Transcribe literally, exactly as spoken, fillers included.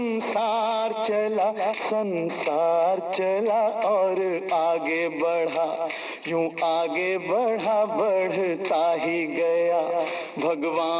संसार चला संसार चला और आगे बढ़ा, यूं आगे बढ़ा बढ़ता ही गया भगवान